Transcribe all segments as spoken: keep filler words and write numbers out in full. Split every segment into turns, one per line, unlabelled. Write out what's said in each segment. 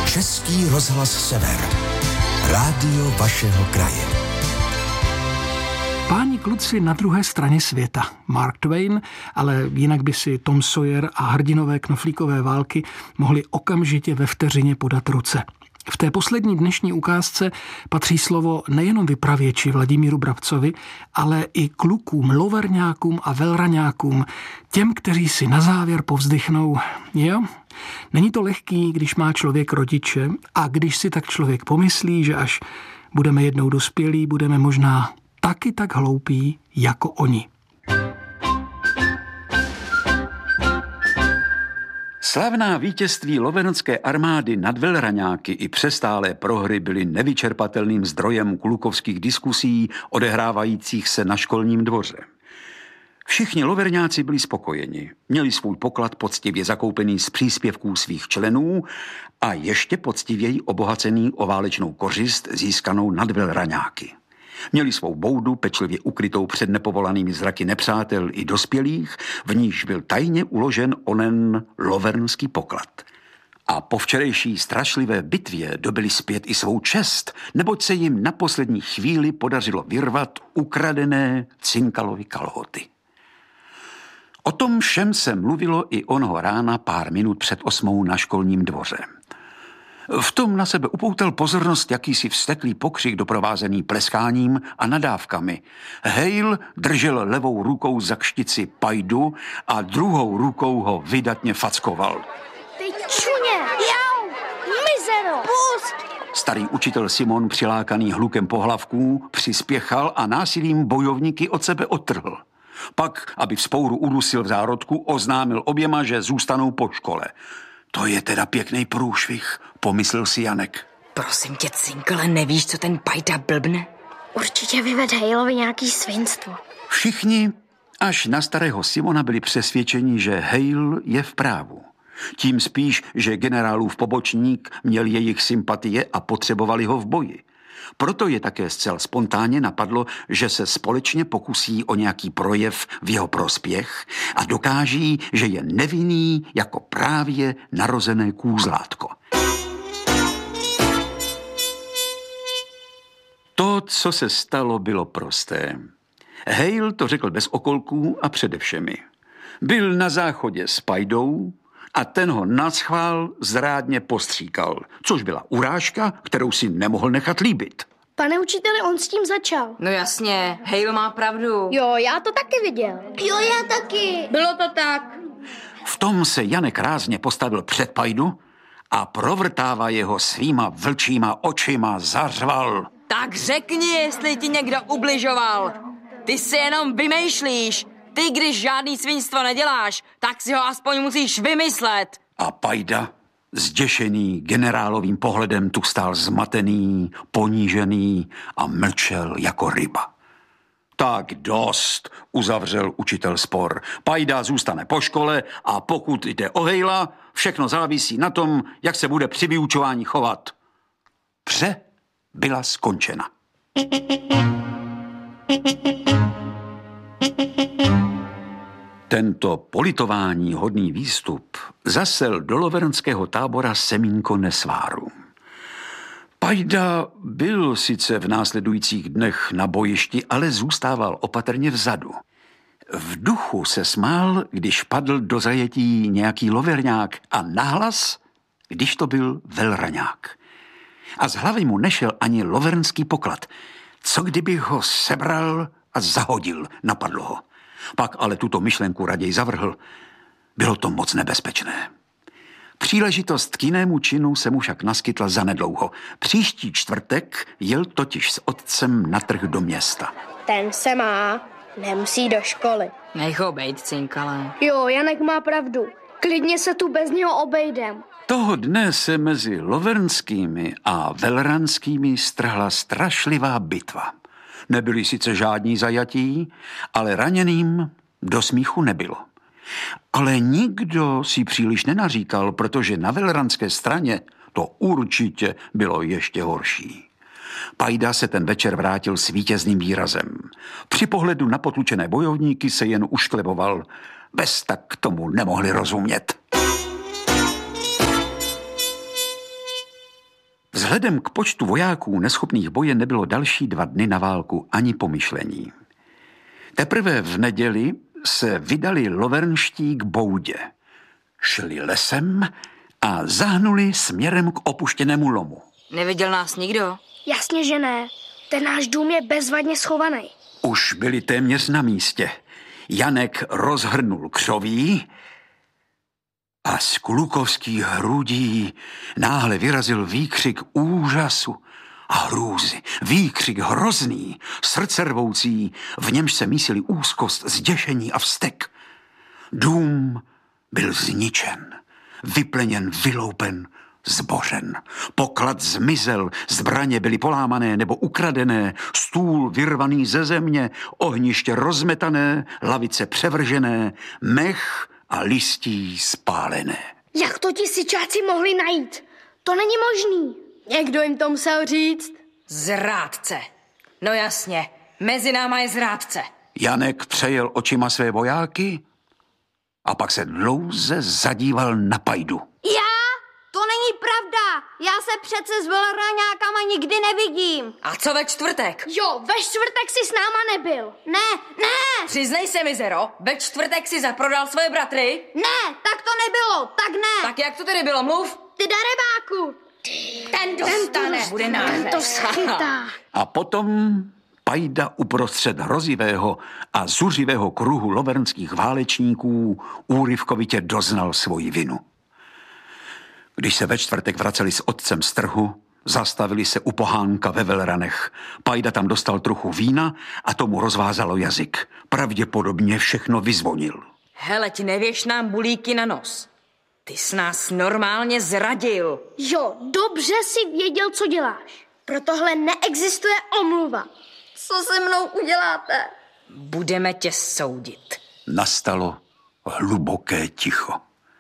Český rozhlas Sever. Rádio vašeho kraje.
Páni kluci na druhé straně světa. Mark Twain, ale jinak by si Tom Sawyer a hrdinové knoflíkové války mohli okamžitě ve vteřině podat ruce. V té poslední dnešní ukázce patří slovo nejenom vypravěči Vladimíru Brabcovi, ale i klukům, loverňákům a velraňákům, těm, kteří si na závěr povzdychnou. Jo, není to lehký, když má člověk rodiče a když si tak člověk pomyslí, že až budeme jednou dospělí, budeme možná taky tak hloupí jako oni.
Slavná vítězství lovenecké armády nad velraňáky i přestálé prohry byly nevyčerpatelným zdrojem klukovských diskusí odehrávajících se na školním dvoře. Všichni loverňáci byli spokojeni, měli svůj poklad poctivě zakoupený z příspěvků svých členů a ještě poctivěji obohacený o válečnou kořist získanou nad velraňáky. Měli svou boudu pečlivě ukrytou před nepovolanými zraky nepřátel i dospělých, v níž byl tajně uložen onen lovernský poklad. A po včerejší strašlivé bitvě dobili zpět i svou čest, neboť se jim na poslední chvíli podařilo vyrvat ukradené Cinkalovy kalhoty. O tom všem se mluvilo i onoho rána pár minut před osmou na školním dvoře. V tom na sebe upoutal pozornost jakýsi vzteklý pokřik doprovázený pleskáním a nadávkami. Hale držel levou rukou za kštici Pajdu a druhou rukou ho vydatně fackoval.
Ty čuně! Jau! Mizero! Pust!
Starý učitel Simon, přilákaný hlukem pohlavků, přispěchal a násilím bojovníky od sebe odtrhl. Pak, aby vzpouru udusil v zárodku, oznámil oběma, že zůstanou po škole. To je teda pěkný průšvih, pomyslel si Janek.
Prosím tě, Cinkale, nevíš, co ten Pajda blbne?
Určitě vyved Haleovi nějaký svinstvo.
Všichni, až na starého Simona, byli přesvědčeni, že Hale je v právu. Tím spíš, že generálův pobočník měl jejich sympatie a potřebovali ho v boji. Proto je také zcela spontánně napadlo, že se společně pokusí o nějaký projev v jeho prospěch a dokáží, že je nevinný jako právě narozené kůzlátko. To, co se stalo, bylo prosté. Hale to řekl bez okolků a přede všemi. Byl na záchodě s Pajdou a ten ho naschvál zrádně postříkal, což byla urážka, kterou si nemohl nechat líbit.
Pane učiteli, on s tím začal.
No jasně, Hale má pravdu.
Jo, já to taky viděl. Jo, já taky.
Bylo to tak.
V tom se Janek rázně postavil před Pajdu a provrtává jeho svýma vlčíma očima zařval.
Tak řekni, jestli ti někdo ubližoval. Ty si jenom vymýšlíš. Ty, když žádný svinstvo neděláš, tak si ho aspoň musíš vymyslet.
A Pajda, zděšený generálovým pohledem, tu stál zmatený, ponížený a mlčel jako ryba. Tak dost, uzavřel učitel spor. Pajda zůstane po škole a pokud jde o Halea, všechno závisí na tom, jak se bude při vyučování chovat. Pře byla skončena. Tento politování hodný výstup zasel do lovernského tábora semínko nesváru. Pajda byl sice v následujících dnech na bojišti, ale zůstával opatrně vzadu. V duchu se smál, když padl do zajetí nějaký loverňák a nahlas, když to byl velraňák. A z hlavy mu nešel ani lovernský poklad. Co kdyby ho sebral a zahodil, napadlo ho. Pak ale tuto myšlenku raději zavrhl. Bylo to moc nebezpečné. Příležitost k jinému činu se mu však naskytla zanedlouho. Příští čtvrtek jel totiž s otcem na trh do města.
Ten se má, nemusí do školy.
Nech ho bejt, Cinkale.
Jo, Janek má pravdu. Klidně se tu bez něho obejdem.
Toho dne se mezi lovernskými a velranskými strhla strašlivá bitva. Nebyli sice žádní zajatí, ale raněným do smíchu nebylo. Ale nikdo si příliš nenaříkal, protože na velranské straně to určitě bylo ještě horší. Pajda se ten večer vrátil s vítězným výrazem. Při pohledu na potlučené bojovníky se jen uškleboval. Bez tak tomu nemohli rozumět. Vzhledem k počtu vojáků neschopných boje nebylo další dva dny na válku ani pomyšlení. Teprve v neděli se vydali lovernští k boudě. Šli lesem a zahnuli směrem k opuštěnému lomu.
Neviděl nás nikdo?
Jasně, že ne. Ten náš dům je bezvadně schovaný.
Už byli téměř na místě. Janek rozhrnul křoví a z klukovských hrudí náhle vyrazil výkřik úžasu a hrůzy. Výkřik hrozný, srdcervoucí, v němž se mísili úzkost, zděšení a vztek. Dům byl zničen, vypleněn, vyloupen, zbořen. Poklad zmizel, zbraně byly polámané nebo ukradené, stůl vyrvaný ze země, ohniště rozmetané, lavice převržené, mech a listí spálené.
Jak to ti sičáci mohli najít? To není možný. Někdo jim to musel říct.
Zrádce. No jasně, mezi náma je zrádce.
Janek přejel očima své vojáky a pak se dlouze zadíval na Pajdu.
Já? To není pravda. Já se přece s velraňákama nikdy nevidím.
A co ve čtvrtek?
Jo, ve čtvrtek si s náma nebyl.
Ne, ne,
Přiznej se, mizero, ve čtvrtek si zaprodal svoje bratry?
ne, tak to nebylo, tak ne.
Tak jak to tedy bylo, mluv?
Ty darebáku.
Ten dostane. Bude
Ten to
náš.
schytá.
A potom Pajda uprostřed hrozivého a zuřivého kruhu lovernských válečníků úryvkovitě doznal svoji vinu. Když se ve čtvrtek vraceli s otcem z trhu, zastavili se u pohánka ve Velranech. Pajda tam dostal trochu vína a tomu rozvázalo jazyk. Pravděpodobně všechno vyzvonil.
Hele, ti nevěš nám bulíky na nos. Ty jsi nás normálně zradil.
Jo, dobře si věděl, co děláš. Pro tohle neexistuje omluva.
Co se mnou uděláte?
Budeme tě soudit.
Nastalo hluboké ticho.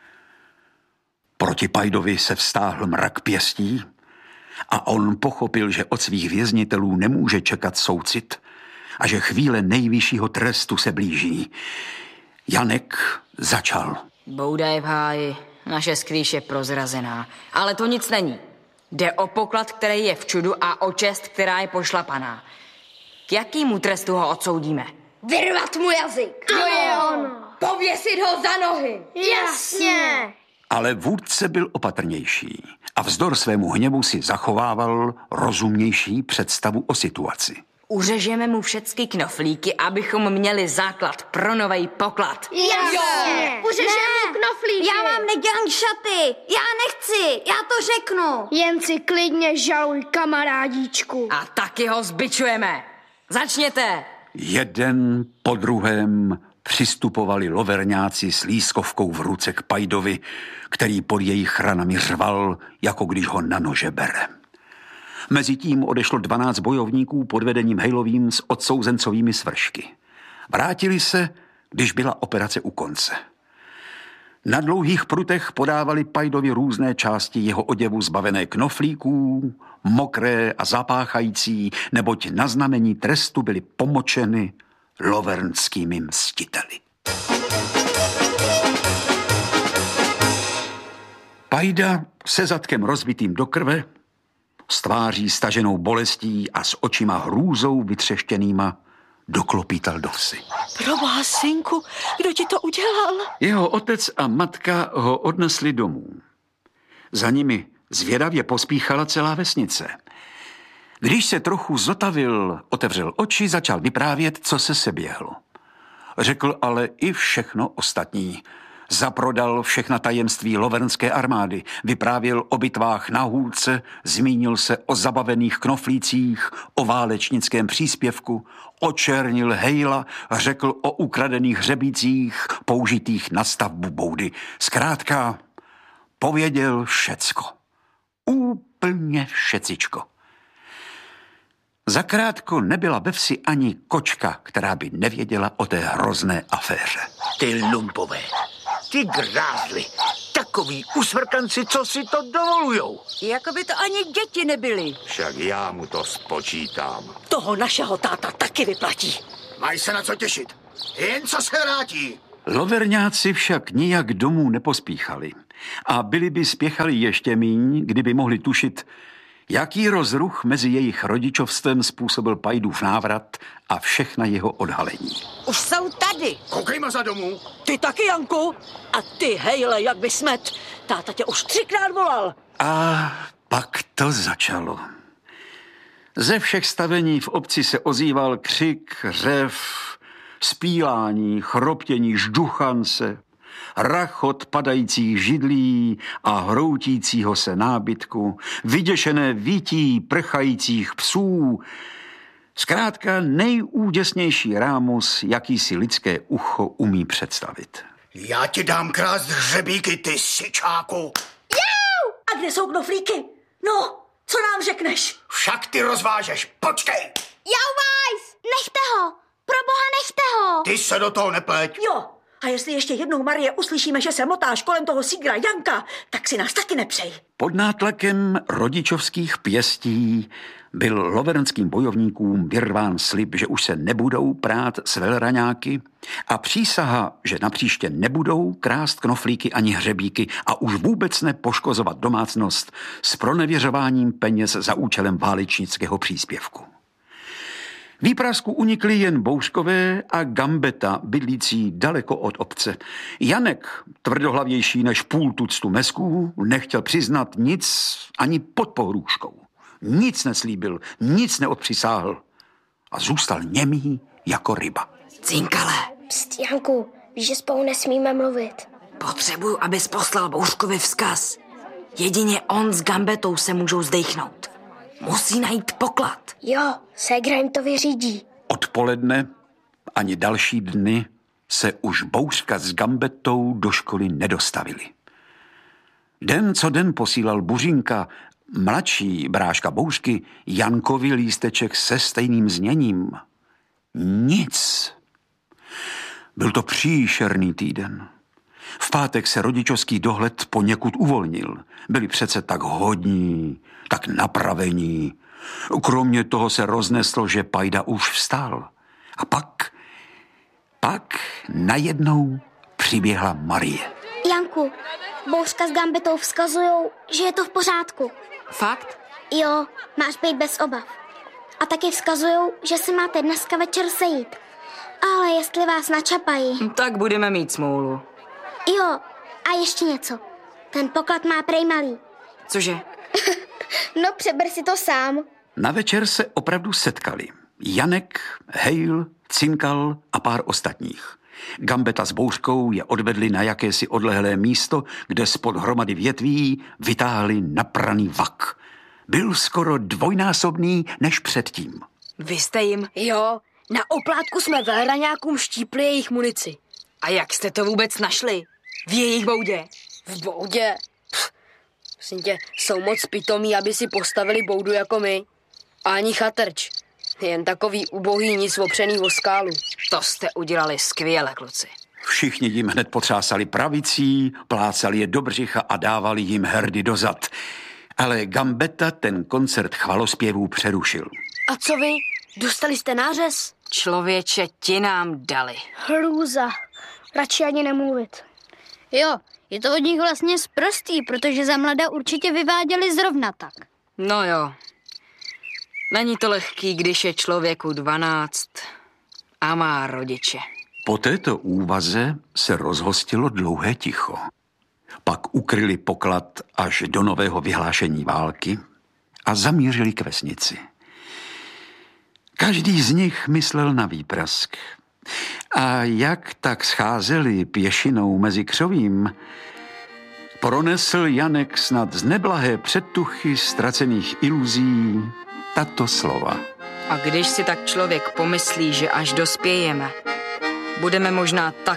Proti Pajdovi se vztáhl mrak pěstí a on pochopil, že od svých věznitelů nemůže čekat soucit a že chvíle nejvyššího trestu se blíží. Janek začal.
Bouda je v háji, naše skrýš je prozrazená. Ale to nic není. Jde o poklad, který je v čudu a o čest, která je pošlapaná. K jakýmu trestu ho odsoudíme?
Vyrvat mu jazyk.
To je ono.
Pověsit ho za nohy.
Jasně.
Ale vůdce byl opatrnější a vzdor svému hněvu si zachovával rozumnější představu o situaci.
Uřežeme mu všecky knoflíky, abychom měli základ pro novej poklad.
Jasně. Uřežeme mu knoflíky.
Já vám nedělám šaty. Já nechci, já to řeknu.
Jen si klidně žaluj, kamarádíčku.
A taky ho zbičujeme. Začněte.
Jeden po druhém přistupovali loverňáci s lískovkou v ruce k Pajdovi, který pod jejich ranami řval, jako když ho na nože bere. Mezitím odešlo dvanáct bojovníků pod vedením Hejlovým s odsouzencovými svršky. Vrátili se, když byla operace u konce. Na dlouhých prutech podávali Pajdovi různé části jeho oděvu zbavené knoflíků, mokré a zapáchající, neboť na znamení trestu byly pomočeny lovernskými mstiteli. Pajda se zadkem rozbitým do krve, s tváří staženou bolestí a s očima hrůzou vytřeštěnýma doklopítal do vsi.
Proboha, synku, kdo ti to udělal?
Jeho otec a matka ho odnesli domů. Za nimi zvědavě pospíchala celá vesnice. Když se trochu zotavil, otevřel oči, začal vyprávět, co se seběhlo. Řekl ale i všechno ostatní. Zaprodal všechna tajemství lovernské armády, vyprávěl o bitvách na Hůlce, zmínil se o zabavených knoflících, o válečnickém příspěvku, očernil Hejla, řekl o ukradených hřebících použitých na stavbu boudy. Zkrátka, pověděl všecko. Úplně všecičko. Zakrátko nebyla ve vsi ani kočka, která by nevěděla o té hrozné aféře.
Ty lumpové, ty grázly, takový usvrkanci, co si to dovolujou.
Jako by to ani děti nebyly.
Však já mu to spočítám.
Toho našeho táta taky vyplatí.
Mají se na co těšit. Jen co se vrátí.
Loverňáci však nijak domů nepospíchali a byli by spěchali ještě míň, kdyby mohli tušit, Jaký rozruch mezi jejich rodičovstvem způsobil Pajdův návrat a všechna jeho odhalení.
Už jsou tady.
Koukejme za domů.
Ty taky, Janku. A ty, hejle, jak by smet. Táta tě už třikrát volal.
A pak to začalo. Ze všech stavení v obci se ozýval křik, řev, spílání, chroptění, žduchance, rachot padajících židlí a hroutícího se nábytku, vyděšené vítí prchajících psů. Zkrátka nejúděsnější rámus, jaký si lidské ucho umí představit.
Já ti dám krást hřebíky, ty sičáku.
A kde jsou knoflíky? No, co nám řekneš?
Však ty rozvážeš, počkej.
Jauvajs, nechte ho. Pro boha nechte ho.
Ty se do toho nepleť.
Jo, a jestli ještě jednou, Marie, uslyšíme, že se motáš kolem toho sígra Janka, tak si nás taky nepřej.
Pod nátlakem rodičovských pěstí byl lovernským bojovníkům vyrván slib, že už se nebudou prát s velraňáky a přísaha, že napříště nebudou krást knoflíky ani hřebíky a už vůbec nepoškozovat domácnost s pronevěřováním peněz za účelem válečnického příspěvku. Výprasku unikli jen Bouřkové a Gambetta, bydlící daleko od obce. Janek, tvrdohlavější než půl tuctu mesků, nechtěl přiznat nic ani pod pohrůžkou. Nic neslíbil, nic neodpřisáhl a zůstal němý jako ryba.
Cinkale,
Pst, Janku, víš, že spolu nesmíme mluvit.
potřebuju, abys poslal Bouřkovi vzkaz. Jedině on s Gambetou se můžou zdejchnout. Musí najít poklad.
Jo, ségra jim to vyřídí.
Odpoledne ani další dny se už Bouřka s Gambettou do školy nedostavili. Den co den posílal Buřinka, mladší bráška Bouřky, Jankovi lísteček se stejným zněním. Nic. Byl to příšerný týden. V pátek se rodičovský dohled poněkud uvolnil. Byli přece tak hodní, tak napravení. Kromě toho se rozneslo, že Pajda už vstal. A pak, pak najednou přiběhla Marie.
Janku, Bouřka s Gambetou vzkazujou, že je to v pořádku.
Fakt?
Jo, máš být bez obav. A taky vzkazujou, že si máte dneska večer sejít. Ale jestli vás načapají...
Tak budeme mít smůlu.
Jo, a ještě něco. Ten poklad má prej malý.
Cože?
No, přeber si to sám.
Na večer se opravdu setkali. Janek, Hejl, Cinkal a pár ostatních. Gambetta s Bouřkou je odvedli na jakési odlehlé místo, kde spod hromady větví vytáhli napraný vak. Byl skoro dvojnásobný než předtím.
Vy jste jim...
Jo, na oplátku jsme velraňákům štípli jejich munici.
A jak jste to vůbec našli? V jejich boudě?
V boudě? Pff, prosím tě, jsou moc pitomí, aby si postavili boudu jako my. A ani chatrč. Jen takový ubohý nic opřený o skálu.
To jste udělali skvěle, kluci.
Všichni jim hned potřásali pravicí, plácali je do břicha a dávali jim herdy do zad. Ale Gambetta ten koncert chvalospěvů přerušil.
A co vy? Dostali jste nářez?
Člověče, ti nám dali.
Hrůza. Radši ani nemluvit.
Jo, je to od nich vlastně sprostý, protože za mlada určitě vyváděli zrovna tak.
No jo. Není to lehký, když je člověku dvanáct a má rodiče.
Po této úvaze se rozhostilo dlouhé ticho. Pak ukryli poklad až do nového vyhlášení války a zamířili k vesnici. Každý z nich myslel na výprask. A jak tak scházeli pěšinou mezi křovím, pronesl Janek snad z neblahé předtuchy ztracených iluzí tato slova.
A když si tak člověk pomyslí, že až dospějeme, budeme možná tak